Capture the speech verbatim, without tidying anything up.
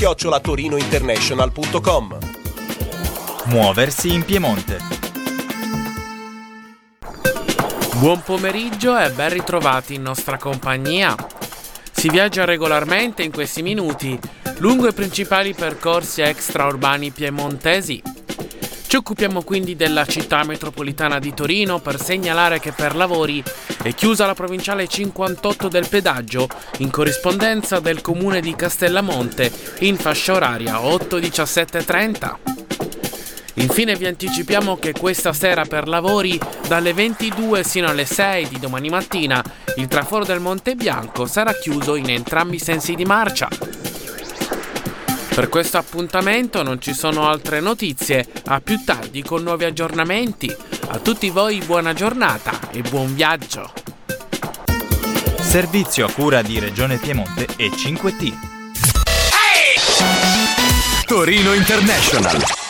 chiocciola torinointernational punto com. Muoversi in Piemonte. Buon pomeriggio e ben ritrovati in nostra compagnia. Si viaggia regolarmente in questi minuti lungo i principali percorsi extraurbani piemontesi. Ci occupiamo quindi della città metropolitana di Torino per segnalare che per lavori è chiusa la provinciale cinquantotto del pedaggio in corrispondenza del comune di Castellamonte in fascia oraria otto diciassette trenta. Infine vi anticipiamo che questa sera per lavori dalle ventidue sino alle sei di domani mattina il traforo del Monte Bianco sarà chiuso in entrambi i sensi di marcia. Per questo appuntamento non ci sono altre notizie, a più tardi con nuovi aggiornamenti. A tutti voi buona giornata e buon viaggio. Servizio a cura di Regione Piemonte e cinque T. Torino International.